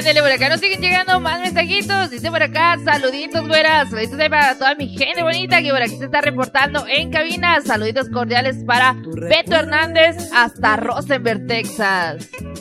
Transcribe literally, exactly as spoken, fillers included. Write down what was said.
Ándale, por acá nos siguen llegando más mensajitos. Dice por acá, saluditos, güeras. Saluditos ahí para toda mi gente bonita que por aquí se está reportando en cabina. Saluditos cordiales para Beto Hernández hasta Rosenberg, Texas.